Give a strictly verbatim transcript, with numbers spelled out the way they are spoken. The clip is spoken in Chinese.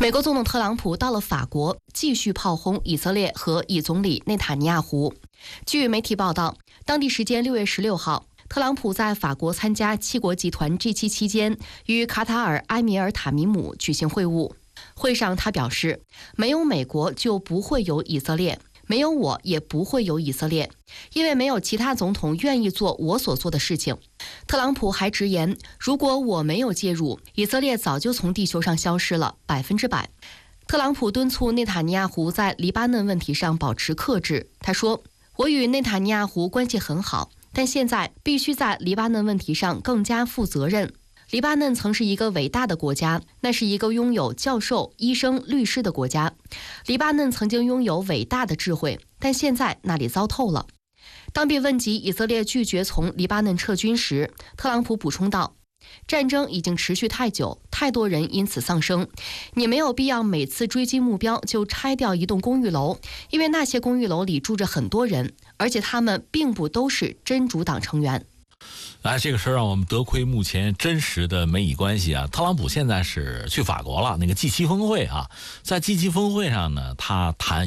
美国总统特朗普到了法国，继续炮轰以色列和以总理内塔尼亚胡。据媒体报道，当地时间六月十六号，特朗普在法国参加七国集团 G 七 期间，与卡塔尔埃米尔塔米姆举行会晤。会上，他表示，没有美国就不会有以色列，没有我也不会有以色列，因为没有其他总统愿意做我所做的事情。特朗普还直言，如果我没有介入，以色列早就从地球上消失了，百分之百。特朗普敦促内塔尼亚胡在黎巴嫩问题上保持克制。他说，我与内塔尼亚胡关系很好，但现在必须在黎巴嫩问题上更加负责任。黎巴嫩曾是一个伟大的国家，那是一个拥有教授、医生、律师的国家。黎巴嫩曾经拥有伟大的智慧，但现在那里糟透了。当被问及以色列拒绝从黎巴嫩撤军时，特朗普补充道，战争已经持续太久，太多人因此丧生，你没有必要每次追击目标就拆掉一栋公寓楼，因为那些公寓楼里住着很多人，而且他们并不都是真主党成员。 哎，这个事儿让我们得窥目前真实的美以关系啊。特朗普现在是去法国了，那个 G 七 峰会啊，在 G 七 峰会上呢，他谈